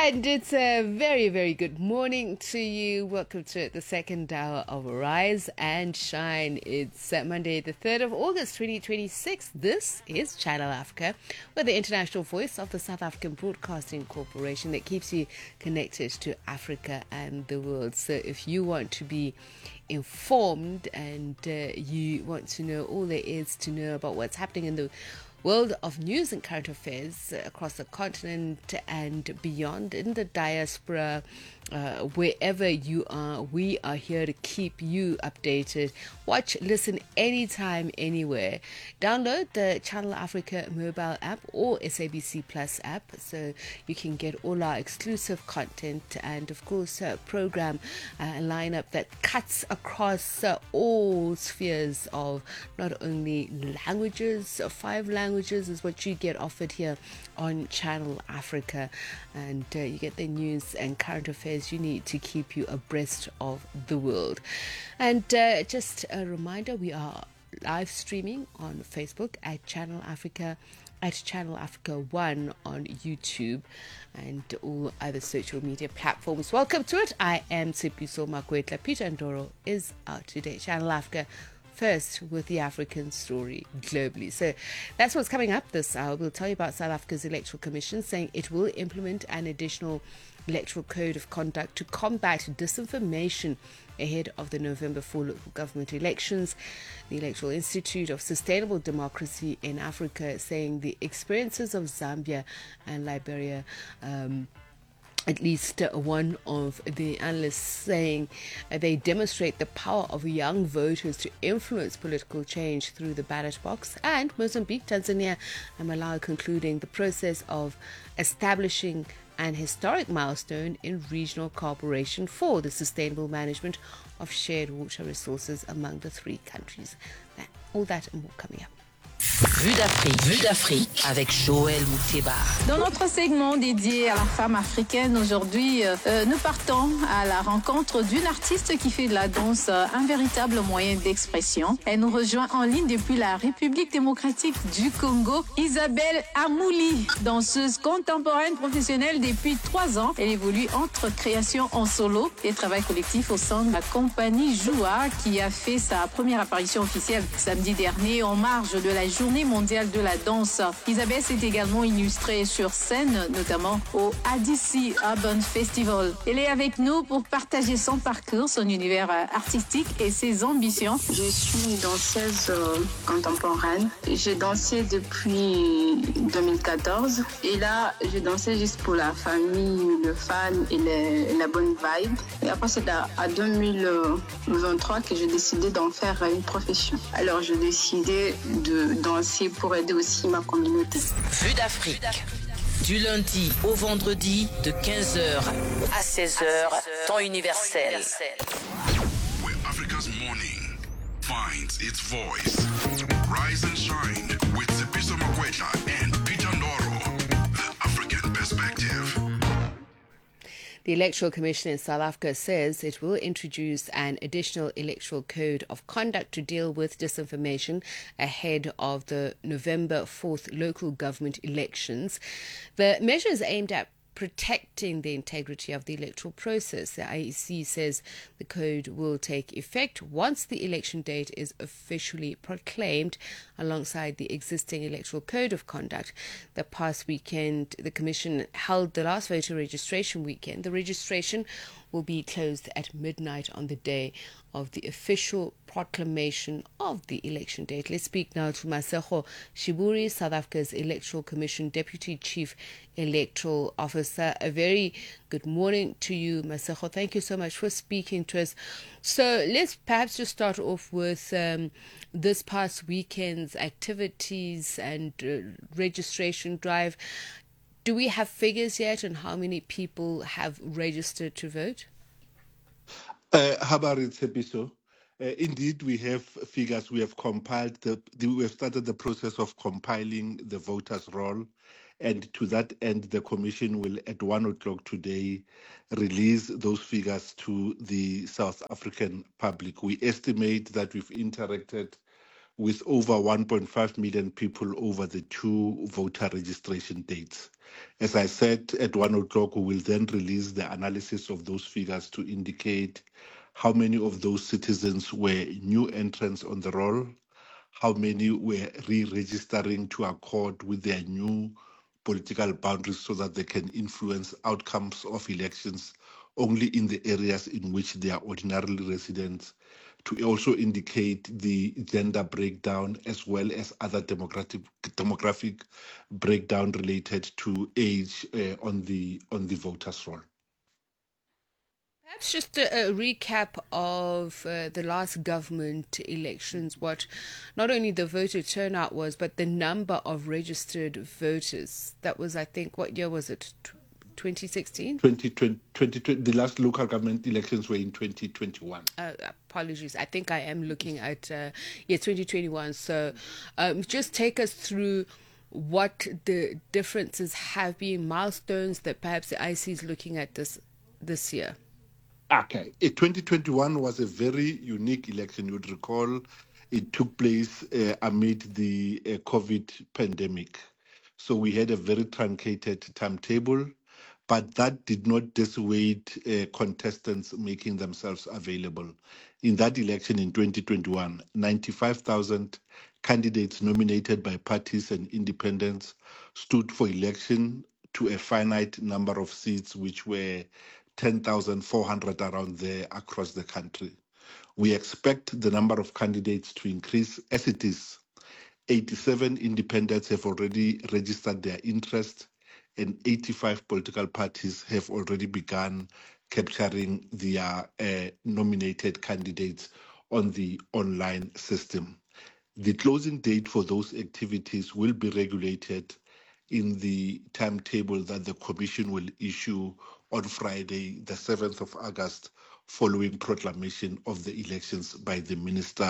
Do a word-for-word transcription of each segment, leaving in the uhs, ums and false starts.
And it's a very, very good morning to you. Welcome to the second hour of Rise and Shine. It's uh, Monday, the third of August, twenty twenty-six. This is Channel Africa, with the international voice of the South African Broadcasting Corporation that keeps you connected to Africa and the world. So if you want to be informed and uh, you want to know all there is to know about what's happening in the world of news and current affairs across the continent and beyond, in the diaspora, uh, wherever you are, we are here to keep you updated. Watch, listen anytime, anywhere. Download the Channel Africa mobile app or S A B C Plus app so you can get all our exclusive content and, of course, a program uh, lineup that cuts across uh, all spheres of not only languages, uh, five languages, Languages is what you get offered here on Channel Africa, and uh, you get the news and current affairs you need to keep you abreast of the world. And uh, just a reminder, we are live streaming on Facebook at Channel Africa, at Channel Africa One on YouTube, and all other social media platforms. Welcome to it. I am Tshepiso Makwetla. Peter Ndoro is out today. Channel Africa first with the African story globally. So that's what's coming up this hour. We'll tell you about South Africa's Electoral Commission saying it will implement an additional electoral code of conduct to combat disinformation ahead of the November fourth local government elections. The Electoral Institute of Sustainable Democracy in Africa saying the experiences of Zambia and Liberia, um, at least uh, one of the analysts saying uh, they demonstrate the power of young voters to influence political change through the ballot box. And Mozambique, Tanzania and Malawi concluding the process of establishing an historic milestone in regional cooperation for the sustainable management of shared water resources among the three countries. That, all that and more coming up. Vue d'Afrique, Vue d'Afrique avec Joël Mouteba. Dans notre segment dédié à la femme africaine, aujourd'hui, euh, nous partons à la rencontre d'une artiste qui fait de la danse euh, un véritable moyen d'expression. Elle nous rejoint en ligne depuis la République démocratique du Congo, Isabelle Amouli, danseuse contemporaine professionnelle depuis trois ans. Elle évolue entre création en solo et travail collectif au sein de la compagnie Joua, qui a fait sa première apparition officielle samedi dernier en marge de la Journée mondiale de la danse. Isabelle s'est également illustrée sur scène, notamment au A D C Urban Festival. Elle est avec nous pour partager son parcours, son univers artistique et ses ambitions. Je suis danseuse euh, contemporaine. J'ai dansé depuis deux mille quatorze et là, je dansais juste pour la famille, le fan et les, la bonne vibe. Et après, c'est à, à deux mille vingt-trois que j'ai décidé d'en faire une profession. Alors, j'ai décidé de danser pour aider aussi ma communauté. Vue d'Afrique, du lundi au vendredi de quinze heures à seize heures, temps universel. Where Africa's morning finds its voice. Rise and shine with Tshepiso Makwetla and Peter Ndoro. The African Perspective. The Electoral Commission in South Africa says it will introduce an additional electoral code of conduct to deal with disinformation ahead of the November fourth local government elections. The measure is aimed at protecting the integrity of the electoral process. The I E C says the code will take effect once the election date is officially proclaimed alongside the existing electoral code of conduct. The past weekend, the Commission held the last voter registration weekend. The registration will be closed at midnight on the day of the official proclamation of the election date. Let's speak now to Masego Shiburi, South Africa's Electoral Commission Deputy Chief Electoral Officer. A very good morning to you, Masego. Thank you so much for speaking to us. So let's perhaps just start off with um, this past weekend's activities and uh, registration drive. Do we have figures yet on how many people have registered to vote? Uh, Habari Tshepiso. Uh, indeed, we have figures. We have compiled the, the. We have started the process of compiling the voters' roll, and to that end, the Commission will, at one o'clock today, release those figures to the South African public. We estimate that we've interacted with over one point five million people over the two voter registration dates. As I said, at one o'clock, we will then release the analysis of those figures to indicate how many of those citizens were new entrants on the roll, how many were re-registering to accord with their new political boundaries so that they can influence outcomes of elections only in the areas in which they are ordinarily residents, to also indicate the gender breakdown as well as other demographic demographic breakdown related to age uh, on the on the voters roll. Perhaps just a, a recap of uh, the last government elections, what not only the voter turnout was, but the number of registered voters. That was, I think, what year was it? twenty sixteen? twenty twenty, twenty twenty, the last local government elections were in twenty twenty-one. Uh, apologies. I think I am looking at, uh, yeah, twenty twenty-one. So um, just take us through what the differences have been, milestones that perhaps the I C is looking at this this year. Okay. Uh, twenty twenty-one was a very unique election. You would recall it took place uh, amid the uh, COVID pandemic. So we had a very truncated timetable, but that did not dissuade uh, contestants making themselves available. In that election in twenty twenty-one, ninety-five thousand candidates nominated by parties and independents stood for election to a finite number of seats, which were ten thousand four hundred around there across the country. We expect the number of candidates to increase as it is. eighty-seven independents have already registered their interest, and eighty-five political parties have already begun capturing their uh, nominated candidates on the online system. The closing date for those activities will be regulated in the timetable that the Commission will issue on Friday, the seventh of August, following proclamation of the elections by the minister,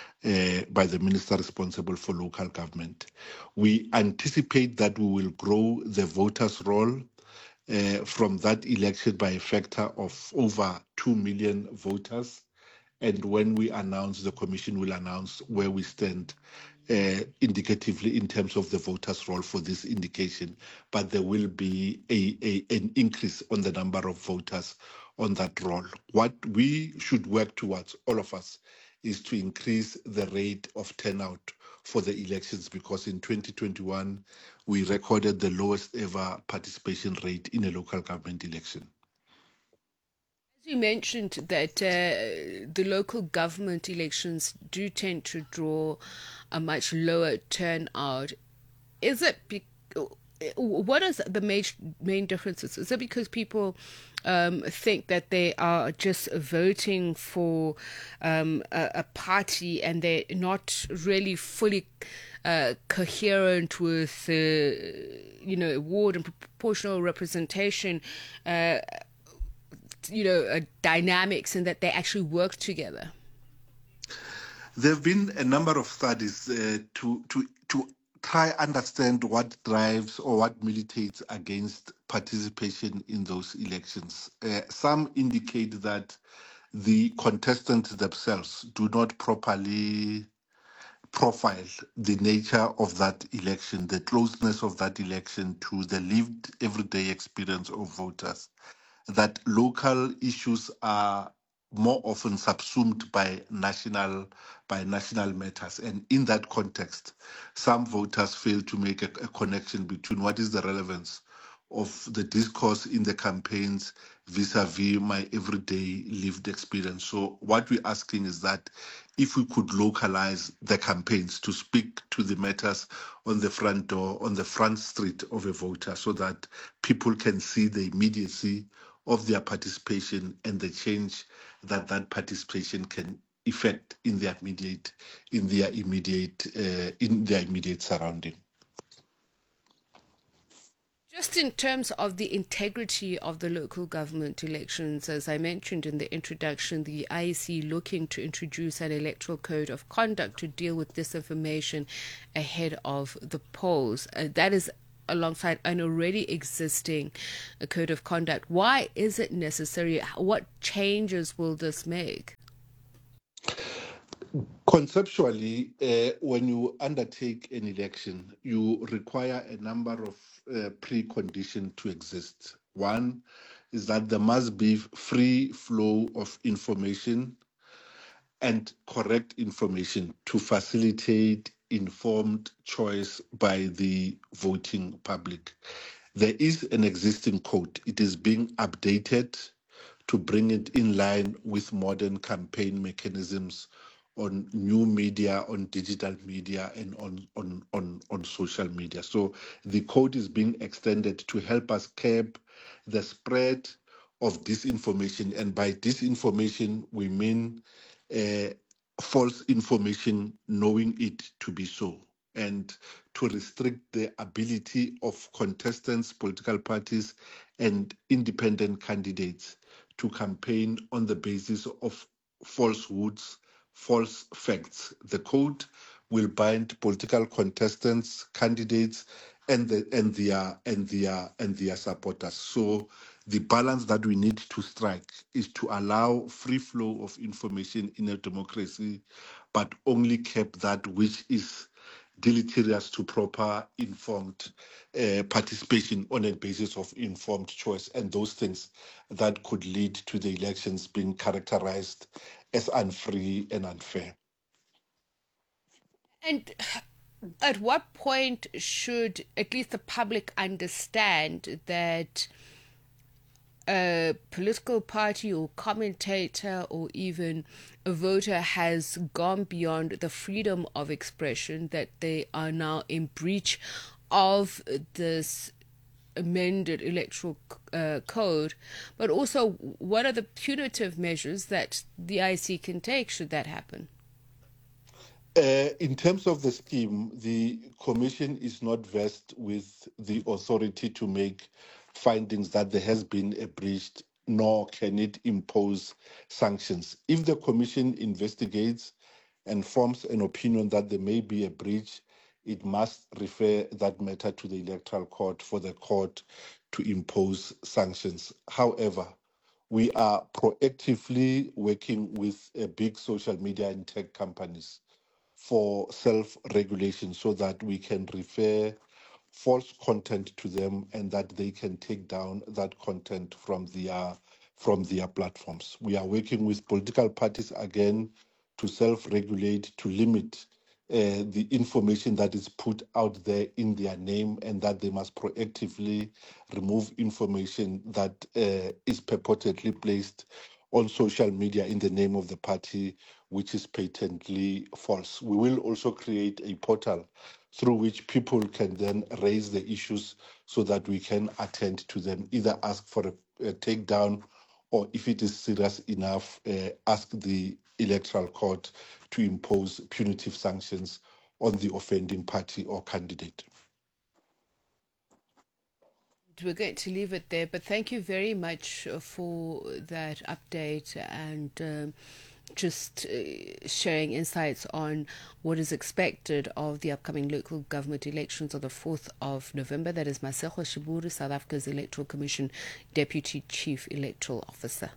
uh, by the minister responsible for local government. We anticipate that we will grow the voters' roll uh, from that election by a factor of over two million voters. And when we announce, the Commission will announce where we stand uh, indicatively in terms of the voters' roll for this indication. But there will be a, a an increase on the number of voters on that roll. What we should work towards, all of us, is to increase the rate of turnout for the elections, because in twenty twenty-one, we recorded the lowest ever participation rate in a local government election. You mentioned that uh, the local government elections do tend to draw a much lower turnout. Is it be- what is the main main differences? Is it because people um, think that they are just voting for um, a, a party and they're not really fully uh, coherent with uh, you know ward and proportional representation? Uh, you know, uh, dynamics, and that they actually work together? There have been a number of studies uh, to to to try understand what drives or what militates against participation in those elections. Uh, some indicate that the contestants themselves do not properly profile the nature of that election, the closeness of that election to the lived everyday experience of voters, that local issues are more often subsumed by national by national matters. And in that context, some voters fail to make a, a connection between what is the relevance of the discourse in the campaigns vis-a-vis my everyday lived experience. So what we're asking is that if we could localize the campaigns to speak to the matters on the front door, on the front street of a voter, so that people can see the immediacy of their participation and the change that that participation can effect in their immediate, in their immediate, uh, in their immediate surrounding. Just in terms of the integrity of the local government elections, as I mentioned in the introduction, the I E C looking to introduce an electoral code of conduct to deal with disinformation ahead of the polls. Uh, that is alongside an already existing uh, code of conduct. Why is it necessary? What changes will this make? Conceptually, uh, when you undertake an election, you require a number of uh, preconditions to exist. One is that there must be free flow of information and correct information to facilitate informed choice by the voting public. There is an existing code. It is being updated to bring it in line with modern campaign mechanisms on new media, on digital media, and on, on, on, on social media. So the code is being extended to help us curb the spread of disinformation. And by disinformation, we mean uh, false information, knowing it to be so, and to restrict the ability of contestants, political parties, and independent candidates to campaign on the basis of falsehoods, false facts. The code will bind political contestants, candidates, and the, and their and their and their supporters. So the balance that we need to strike is to allow free flow of information in a democracy, but only keep that which is deleterious to proper informed uh, participation on a basis of informed choice, and those things that could lead to the elections being characterized as unfree and unfair. And at what point should at least the public understand that a political party or commentator or even a voter has gone beyond the freedom of expression, that they are now in breach of this amended electoral uh, code, but also what are the punitive measures that the I C can take should that happen? Uh, in terms of the scheme, the Commission is not vested with the authority to make findings that there has been a breach, nor can it impose sanctions. If the Commission investigates and forms an opinion that there may be a breach, it must refer that matter to the Electoral Court for the court to impose sanctions. However, we are proactively working with uh, big social media and tech companies for self-regulation so that we can refer false content to them and that they can take down that content from their from their platforms. We are working with political parties again to self-regulate, to limit uh, the information that is put out there in their name, and that they must proactively remove information that uh, is purportedly placed on social media in the name of the party, which is patently false. We will also create a portal through which people can then raise the issues so that we can attend to them, either ask for a, a takedown, or if it is serious enough, uh, ask the Electoral Court to impose punitive sanctions on the offending party or candidate. We're going to leave it there, but thank you very much for that update and um, just uh, sharing insights on what is expected of the upcoming local government elections on the fourth of November. That is Masego Shiburu, South Africa's Electoral Commission Deputy Chief Electoral Officer.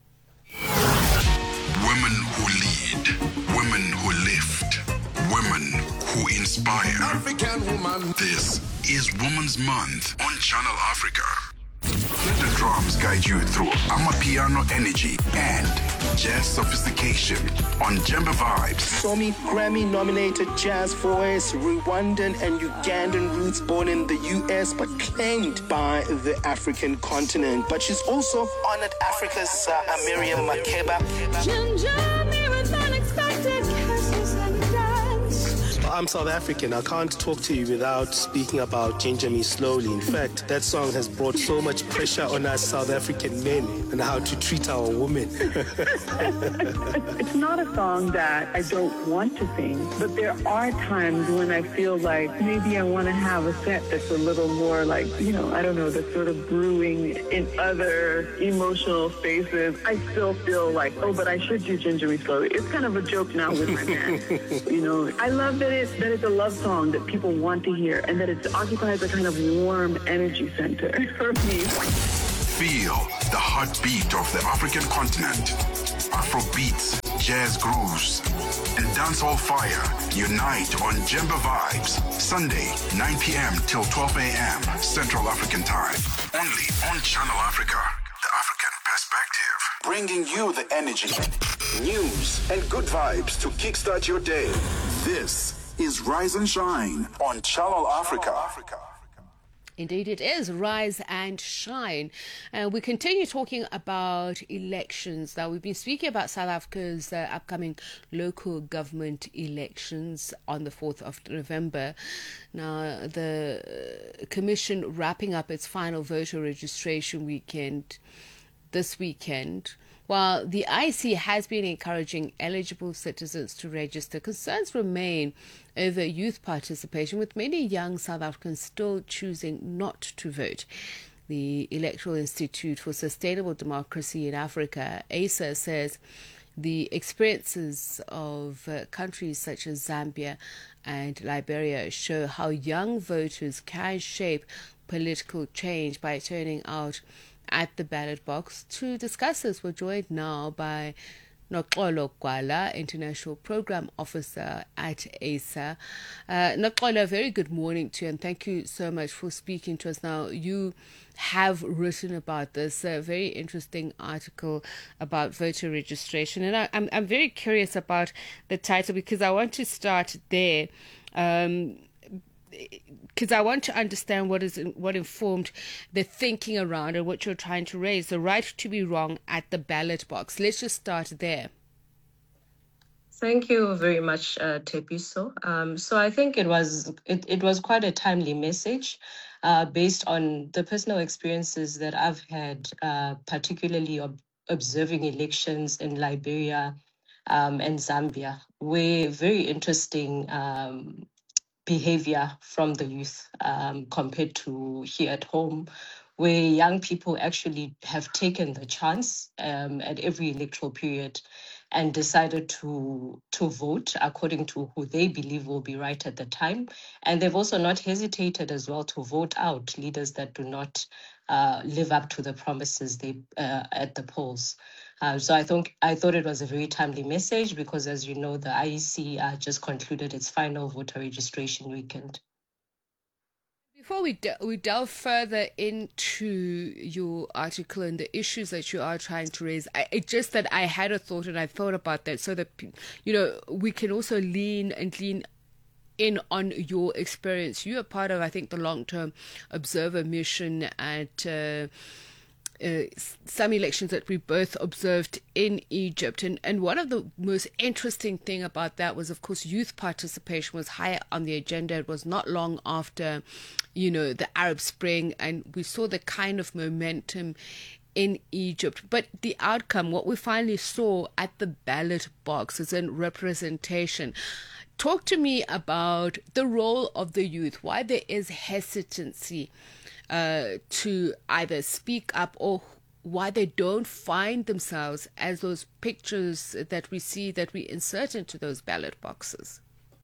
Women who lead, women who lift, women who inspire. African woman. This is Women's Month on Channel Africa. Let the drums guide you through Amapiano energy and jazz sophistication on Djembe Vibes. Somi Grammy-nominated jazz voice, Rwandan and Ugandan roots, born in the U S but claimed by the African continent. But she's also honored Africa's uh, Miriam Makeba. I'm South African. I can't talk to you without speaking about Ginger Me Slowly. In fact, that song has brought so much pressure on us South African men and how to treat our women. It's not a song that I don't want to sing, but there are times when I feel like maybe I want to have a set that's a little more like, you know, I don't know, that's sort of brewing in other emotional spaces. I still feel like, oh, but I should do Ginger Me Slowly. It's kind of a joke now with my man. You know, I love that it's that it's a love song that people want to hear, and that it occupies a kind of warm energy center for me. Feel the heartbeat of the African continent Afro beats, jazz grooves, and dancehall fire unite on Jemba Vibes. Sunday, nine p.m. till twelve a.m. Central African Time. Only on Channel Africa, the African perspective. Bringing you the energy, news, and good vibes to kickstart your day. This is Rise and Shine on Channel Africa. Indeed, it is Rise and Shine. And we continue talking about elections. Now, we've been speaking about South Africa's uh, upcoming local government elections on the fourth of November. Now, the uh, Commission wrapping up its final voter registration weekend this weekend. While the I C has been encouraging eligible citizens to register, concerns remain over youth participation, with many young South Africans still choosing not to vote. The Electoral Institute for Sustainable Democracy in Africa, A S A, says the experiences of uh, countries such as Zambia and Liberia show how young voters can shape political change by turning out at the ballot box. To discuss this, we're joined now by Noxolo Gwala, International Program Officer at A S A. Uh, Noxolo, a very good morning to you, and thank you so much for speaking to us now. You have written about this, a very interesting article about voter registration, and I, I'm, I'm very curious about the title because I want to start there. Um, because I want to understand what is what informed the thinking around and what you're trying to raise, the right to be wrong at the ballot box. Let's just start there. Thank you very much, uh, Tepiso. Um, so I think it was it, it was quite a timely message uh, based on the personal experiences that I've had, uh, particularly ob- observing elections in Liberia um, and Zambia, where very interesting um, behavior from the youth um, compared to here at home, where young people actually have taken the chance um, at every electoral period and decided to to vote according to who they believe will be right at the time. And they've also not hesitated as well to vote out leaders that do not uh, live up to the promises they uh, at the polls. Uh, so I think I thought it was a very timely message because, as you know, the I E C uh, just concluded its final voter registration weekend. Before we de- we delve further into your article and the issues that you are trying to raise, I, it's just that I had a thought and I thought about that so that, you know, we can also lean and lean in on your experience. You are part of, I think, the long-term observer mission at uh, uh, some elections that we both observed in Egypt. And, and one of the most interesting thing about that was, of course, youth participation was higher on the agenda. It was not long after, you know, the Arab Spring, and we saw the kind of momentum in Egypt. But the outcome, what we finally saw at the ballot box, is in representation. Talk to me about the role of the youth, why there is hesitancy uh, to either speak up, or why they don't find themselves as those pictures that we see that we insert into those ballot boxes.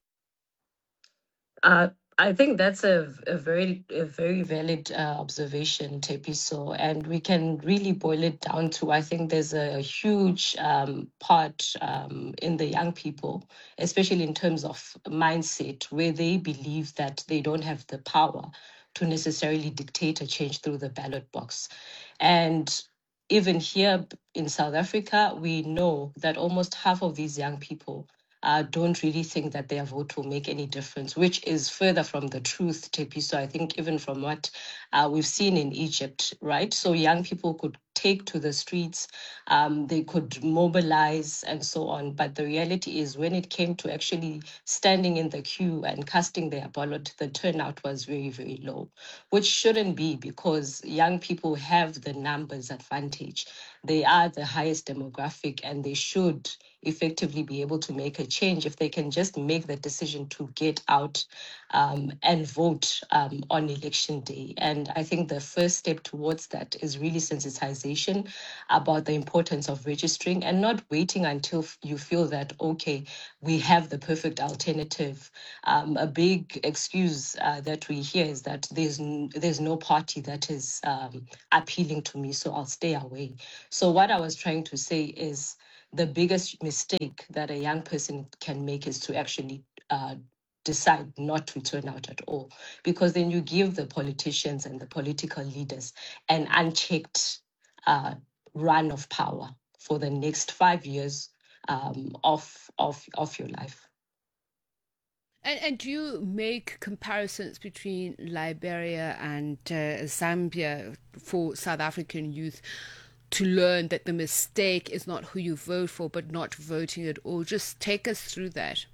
Uh, I think that's a, a very a very valid uh, observation, Tepiso, and we can really boil it down to, I think there's a huge um, part um, in the young people, especially in terms of mindset, where they believe that they don't have the power to necessarily dictate a change through the ballot box. And even here in South Africa, we know that almost half of these young people Uh, don't really think that their vote will make any difference, which is further from the truth, Tepiso. I think even from what uh, we've seen in Egypt, right? So young people could take to the streets, um, they could mobilize and so on. But the reality is, when it came to actually standing in the queue and casting their ballot, the turnout was very, very low, which shouldn't be, because young people have the numbers advantage. They are the highest demographic, and they should effectively be able to make a change if they can just make the decision to get out um, and vote um, on election day. And I think the first step towards that is really sensitization about the importance of registering and not waiting until you feel that, okay, we have the perfect alternative. Um, a big excuse uh, that we hear is that there's n- there's no party that is um, appealing to me, so I'll stay away. So what I was trying to say is, the biggest mistake that a young person can make is to actually uh, decide not to turn out at all, because then you give the politicians and the political leaders an unchecked uh, run of power for the next five years um, of, of, of your life. And, and do you make comparisons between Liberia and uh, Zambia for South African youth to learn that the mistake is not who you vote for, but not voting at all? Just take us through that.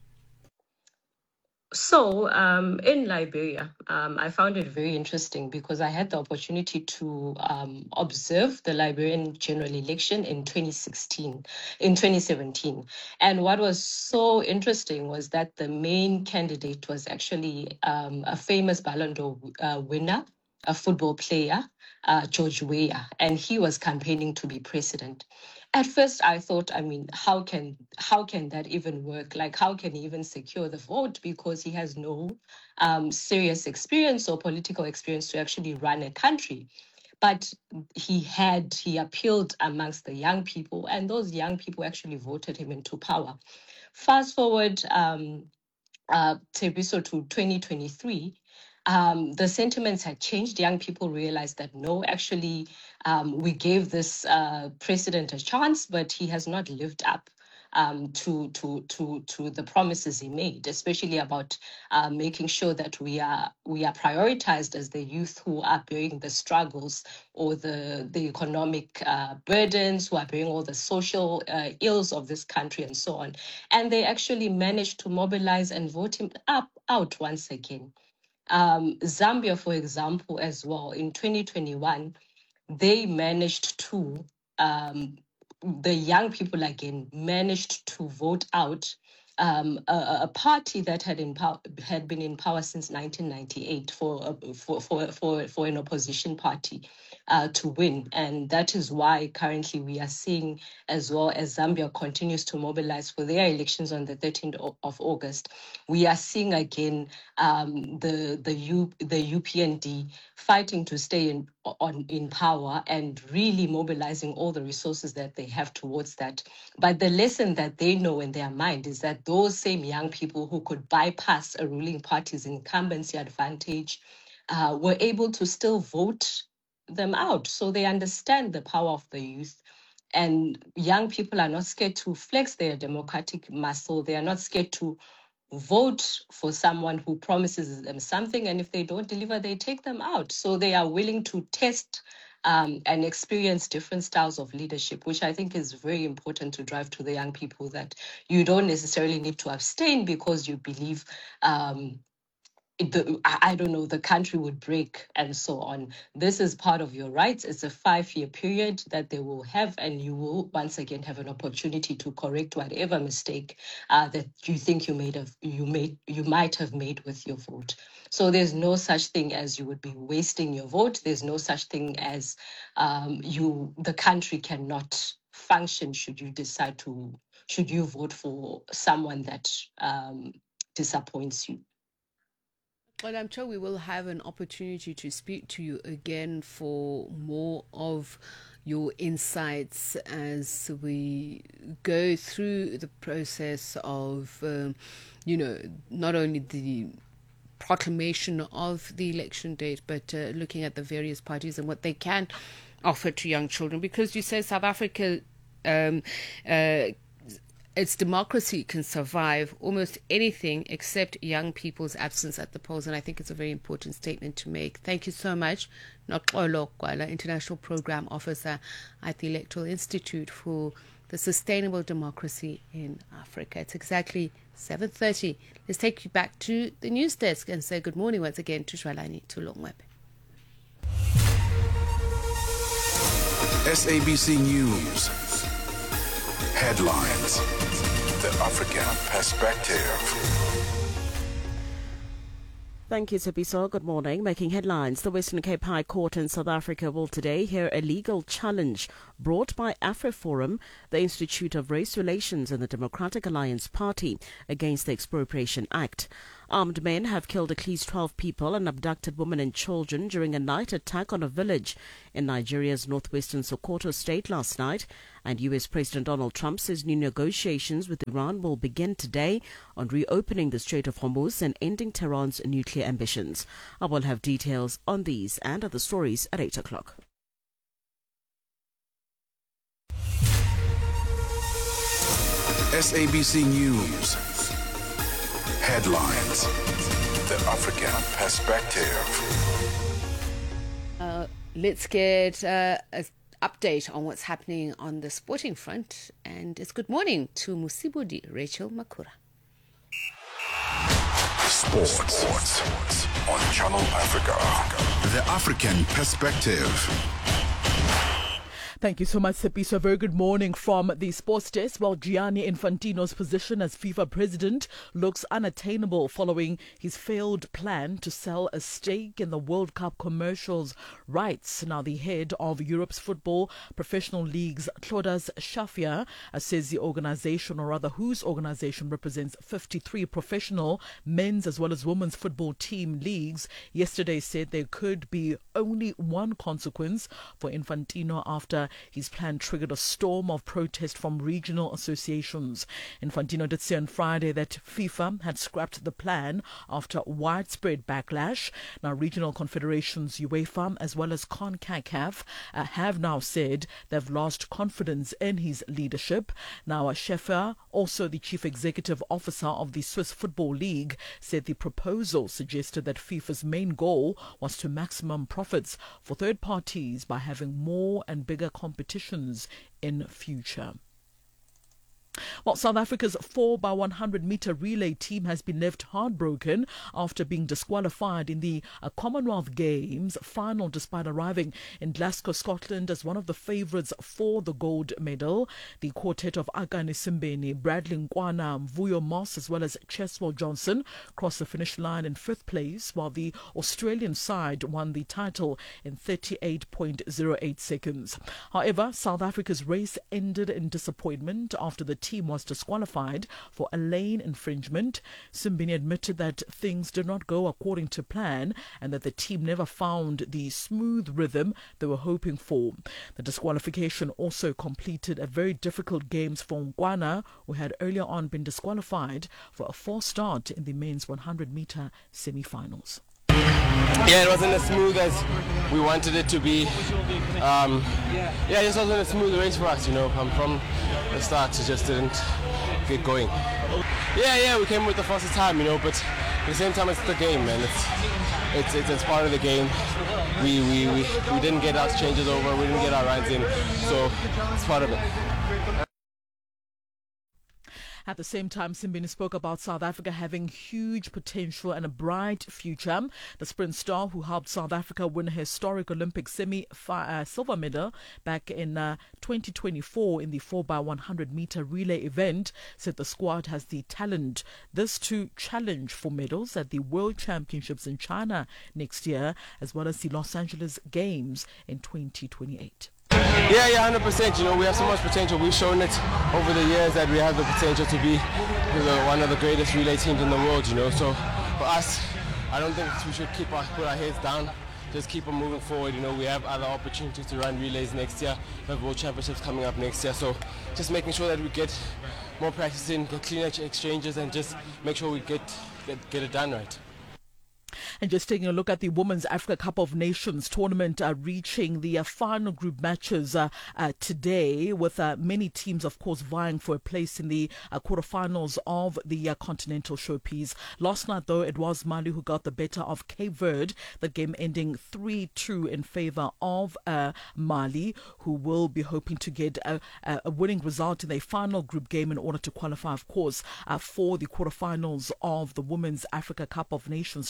So um, in Liberia, um, I found it very interesting because I had the opportunity to um, observe the Liberian general election in twenty sixteen, in twenty seventeen. And what was so interesting was that the main candidate was actually um, a famous Ballon d'Or uh, winner, a football player, uh, George Weah, and he was campaigning to be president. At first, I thought, I mean, how can how can that even work? Like, how can he even secure the vote? Because he has no um, serious experience or political experience to actually run a country. But he had, he appealed amongst the young people, and those young people actually voted him into power. Fast forward, um, uh, Tebiso, to twenty twenty-three, um, the sentiments had changed. Young people realized that no, actually, um, we gave this uh, president a chance, but he has not lived up um, to to to to the promises he made, especially about uh, making sure that we are we are prioritized as the youth who are bearing the struggles or the the economic uh, burdens, who are bearing all the social uh, ills of this country and so on. And they actually managed to mobilize and vote him up out once again. Um, Zambia, for example, as well, in twenty twenty-one, they managed to, um, the young people again managed to vote out um, a, a party that had in power, had been in power since nineteen ninety-eight for uh, for, for for for an opposition party uh, to win, and that is why currently we are seeing, as well as Zambia continues to mobilize for their elections on the thirteenth of August, we are seeing again um, the the U the U P N D fighting to stay in on in power and really mobilizing all the resources that they have towards that. But the lesson that they know in their mind is that those same young people who could bypass a ruling party's incumbency advantage uh, were able to still vote them out. So they understand the power of the youth. And young people are not scared to flex their democratic muscle. They are not scared to vote for someone who promises them something, and if they don't deliver, they take them out. So they are willing to test um, and experience different styles of leadership, which I think is very important to drive to the young people, that you don't necessarily need to abstain because you believe um, the, I don't know, the country would break and so on. This is part of your rights. It's a five-year period that they will have, and you will once again have an opportunity to correct whatever mistake uh, that you think you made of you made you might have made with your vote. So there's no such thing as you would be wasting your vote. There's no such thing as um, you the country cannot function should you decide to should you vote for someone that um, disappoints you. Well, I'm sure we will have an opportunity to speak to you again for more of your insights as we go through the process of, um, you know, not only the proclamation of the election date, but uh, looking at the various parties and what they can offer to young children. Because you say South Africa, um, uh, its democracy can survive almost anything except young people's absence at the polls. And I think it's a very important statement to make. Thank you so much, Noxolo Gwala, International Program Officer at the Electoral Institute for the Sustainable Democracy in Africa. It's exactly seven thirty. Let's take you back to the news desk and say good morning once again to Shwalani Tulongwebe. S A B C News. Headlines. The African Perspective. Thank you, Tepiso. Good morning. Making headlines, the Western Cape High Court in South Africa will today hear a legal challenge brought by AfriForum, the Institute of Race Relations and the Democratic Alliance Party, against the Expropriation Act. Armed men have killed at least twelve people and abducted women and children during a night attack on a village in Nigeria's northwestern Sokoto state last night. And U S President Donald Trump says new negotiations with Iran will begin today on reopening the Strait of Hormuz and ending Tehran's nuclear ambitions. I will have details on these and other stories at eight o'clock. S A B C News. Headlines. The African Perspective. Uh, let's get uh, an update on what's happening on the sporting front. And it's good morning to Musibudi Rachel Makura. Sports. Sports on Channel Africa. The African Perspective. Thank you so much, Sepiso. A very good morning from the sports desk. Well, Gianni Infantino's position as FIFA president looks unattainable following his failed plan to sell a stake in the World Cup commercials rights. Now, the head of Europe's football professional leagues, Clodas Shafia, uh, says the organization, or rather whose organization represents fifty-three professional men's as well as women's football team leagues, yesterday said there could be only one consequence for Infantino after his plan triggered a storm of protest from regional associations. Infantino did say on Friday that FIFA had scrapped the plan after widespread backlash. Now, regional confederations UEFA as well as CONCACAF uh, have now said they've lost confidence in his leadership. Now, Schäfer, also the chief executive officer of the Swiss Football League, said the proposal suggested that FIFA's main goal was to maximum profits for third parties by having more and bigger competitions in future. Well, South Africa's four by one hundred metre relay team has been left heartbroken after being disqualified in the uh, Commonwealth Games final despite arriving in Glasgow, Scotland as one of the favourites for the gold medal. The quartet of Akani Simbeni, Bradley Nkwana, Mvuyo Moss as well as Cheswell Johnson crossed the finish line in fifth place, while the Australian side won the title in thirty-eight point zero eight seconds. However, South Africa's race ended in disappointment after the team was disqualified for a lane infringement. Simbini admitted that things did not go according to plan and that the team never found the smooth rhythm they were hoping for. The disqualification also completed a very difficult games for Nkwana, who had earlier on been disqualified for a false start in the men's one hundred metre semi-finals. Yeah, it wasn't as smooth as we wanted it to be. Um, yeah, it just wasn't a smooth race for us, you know. Um, from the start, it just didn't get going. Yeah, yeah, we came with the fastest time, you know, but at the same time, it's the game, man. It's it's it's, it's part of the game. We, we, we, we didn't get our changes over, we didn't get our rides in, so it's part of it. At the same time, Simbini spoke about South Africa having huge potential and a bright future. The sprint star who helped South Africa win a historic Olympic semi-silver medal back in uh, twenty twenty-four in the four by one hundred metre relay event said the squad has the talent this to challenge for medals at the World Championships in China next year, as well as the Los Angeles Games in twenty twenty-eight. Yeah, yeah, one hundred percent. You know, we have so much potential. We've shown it over the years that we have the potential to be, you know, one of the greatest relay teams in the world, you know. So for us, I don't think we should keep our, put our heads down. Just keep on moving forward. You know, we have other opportunities to run relays next year. We have World Championships coming up next year. So just making sure that we get more practice in, get cleaner exchanges, and just make sure we get, get, get it done right. And just taking a look at the Women's Africa Cup of Nations tournament uh, reaching the uh, final group matches uh, uh, today, with uh, many teams, of course, vying for a place in the uh, quarterfinals of the uh, Continental Showpiece. Last night, though, it was Mali who got the better of Cape Verde, the game ending three two in favour of uh, Mali, who will be hoping to get a, a winning result in their final group game in order to qualify, of course, uh, for the quarterfinals of the Women's Africa Cup of Nations tournament.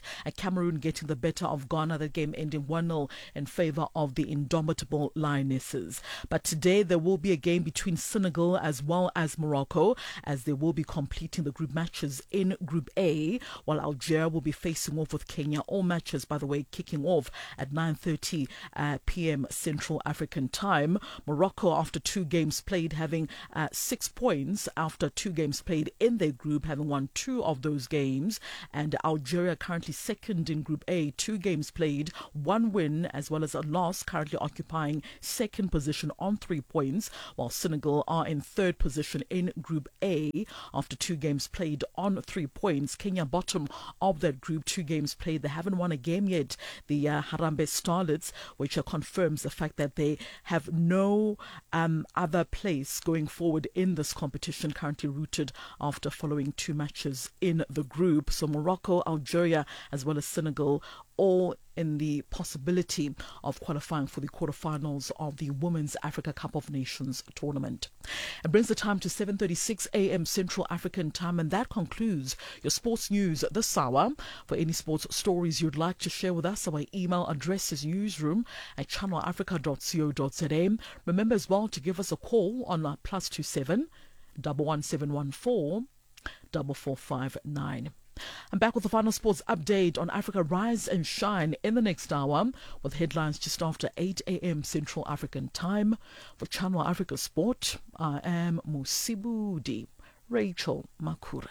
at Cameroon getting the better of Ghana, the game ending one nil in favour of the indomitable Lionesses. But today there will be a game between Senegal as well as Morocco, as they will be completing the group matches in Group A, while Algeria will be facing off with Kenya. All matches, by the way, kicking off at nine thirty uh, p m Central African time. Morocco, after two games played, having uh, six points after two games played in their group, having won two of those games. And Algeria currently second in Group A, two games played, one win as well as a loss, currently occupying second position on three points, while Senegal are in third position in Group A after two games played on three points. Kenya bottom of that group, two games played. They haven't won a game yet, the uh, Harambee Starlets, which uh, confirms the fact that they have no um, other place going forward in this competition, currently rooted after following two matches in the group. So Morocco, Algeria as well as Senegal all in the possibility of qualifying for the quarterfinals of the Women's Africa Cup of Nations tournament. It brings the time to seven thirty-six a m Central African time, and that concludes your sports news this hour. For any sports stories you'd like to share with us, our email address is newsroom at channel africa dot co dot za. Remember as well to give us a call on uh, plus two seven one one seven one four four four five nine. I'm back with the final sports update on Africa Rise and Shine in the next hour, with headlines just after eight a m Central African time. For Channel Africa Sport, I am Musibudi Rachel Makura.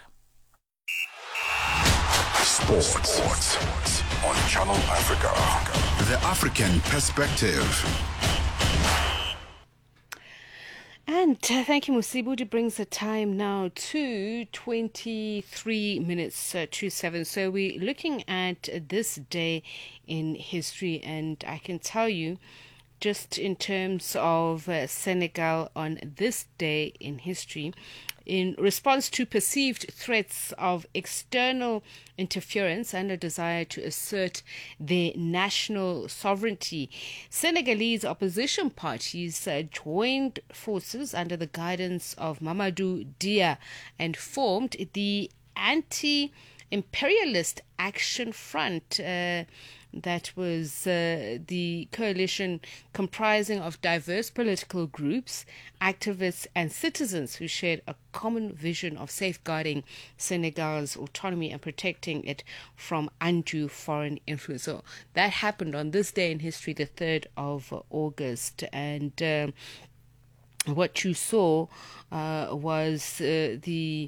Sports on Channel Africa. The African perspective. And uh, thank you, Musibudi. Brings the time now to twenty-three minutes uh, to seven. So we're looking at this day in history, and I can tell you, just in terms of uh, Senegal on this day in history, in response to perceived threats of external interference and a desire to assert their national sovereignty, Senegalese opposition parties uh, joined forces under the guidance of Mamadou Dia and formed the Anti-Imperialist Action Front. Uh, That was uh, the coalition comprising of diverse political groups, activists and citizens who shared a common vision of safeguarding Senegal's autonomy and protecting it from undue foreign influence. So that happened on this day in history, the third of August. And uh, what you saw uh, was uh, the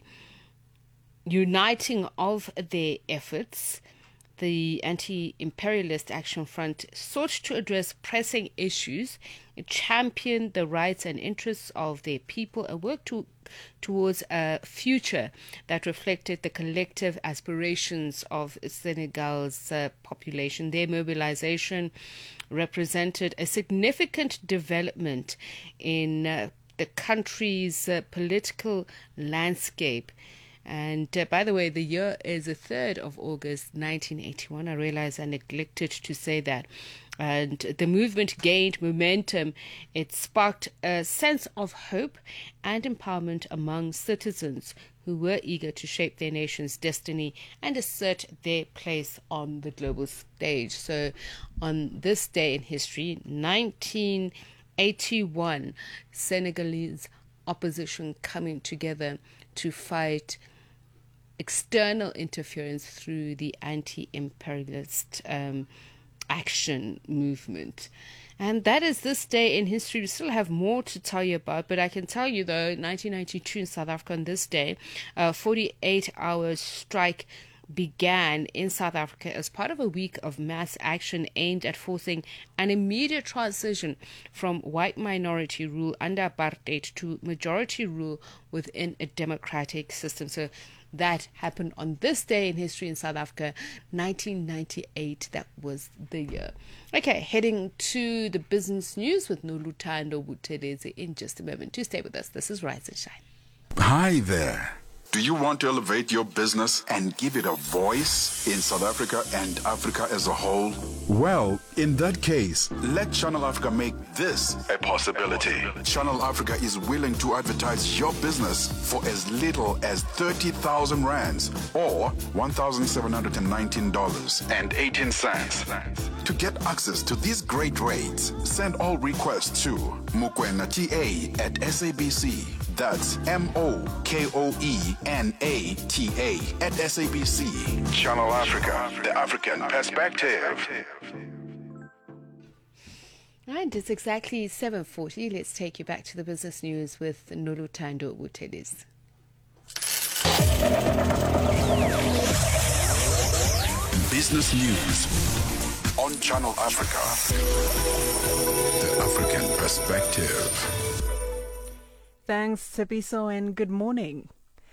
uniting of their efforts. The Anti-Imperialist Action Front sought to address pressing issues, champion the rights and interests of their people, and work to, towards a future that reflected the collective aspirations of Senegal's uh, population. Their mobilization represented a significant development in uh, the country's uh, political landscape. And uh, by the way, the year is the third of August, nineteen eighty-one. I realize I neglected to say that. And the movement gained momentum. It sparked a sense of hope and empowerment among citizens who were eager to shape their nation's destiny and assert their place on the global stage. So on this day in history, nineteen eighty-one, Senegalese opposition coming together to fight external interference through the anti-imperialist um, action movement. And that is this day in history. We still have more to tell you about, but I can tell you, though, nineteen ninety-two in South Africa on this day, a forty-eight hour strike began in South Africa as part of a week of mass action aimed at forcing an immediate transition from white minority rule under apartheid to majority rule within a democratic system. So that happened on this day in history in South Africa, nineteen ninety-eight. That was the year. Okay, heading to the business news with Noluthando Buthelezi in just a moment. Do stay with us. This is Rise and Shine. Hi there. Do you want to elevate your business and give it a voice in South Africa and Africa as a whole? Well, in that case, let Channel Africa make this a possibility. Channel Africa is willing to advertise your business for as little as thirty thousand rands or one thousand seven hundred nineteen dollars and eighteen cents. To get access to these great rates, send all requests to Mokoena T A at S A B C. That's M O K O E N A T A at S A B C. Channel Africa, the African perspective. And it's exactly seven forty. Let's take you back to the business news with Noluthando Buthelezi. Business news on Channel Africa, the African perspective. Thanks, Tsepiso, and good morning.